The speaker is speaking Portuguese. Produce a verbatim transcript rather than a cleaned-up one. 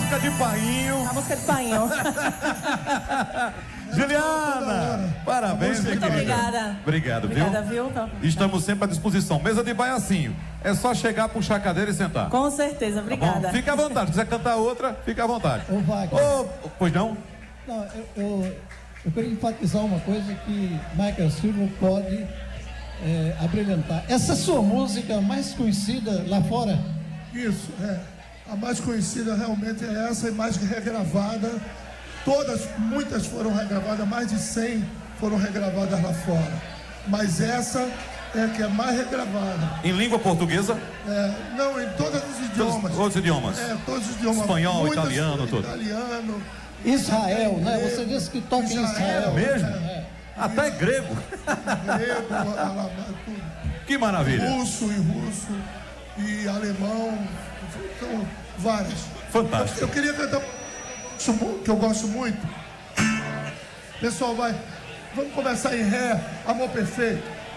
música de painho. A música de painho. Juliana, parabéns, minha Muito querida. obrigada. Obrigado, Obrigada, viu? viu? Estamos sempre à disposição. Mesa de baiacinho. É só chegar, puxar a cadeira e sentar. Com certeza, obrigada. Tá bom? Fica à vontade. Se quiser cantar outra, fica à vontade. Ô, Wagner. Ô, pois não? Não, eu, eu, eu queria enfatizar uma coisa que Michael Silva pode é, abrilhantar. Essa sua música mais conhecida lá fora? Isso, é. A mais conhecida realmente é essa e mais regravada. Todas, muitas foram regravadas, mais de cem foram regravadas lá fora. Mas essa é a que é mais regravada. Em língua portuguesa? É, não, em todos os idiomas. Todos, outros idiomas? É, todos os idiomas. Espanhol, Muitas, italiano, tudo. Italiano. Israel, né? Você disse que toca em Israel. Mesmo? É. Até grego. Grego, alamar, tudo. Que maravilha. Russo e russo e alemão. Então, várias. Fantástico. Eu, eu queria cantar que eu gosto muito. Pessoal, vai. Vamos começar em Ré, Amor Perfeito.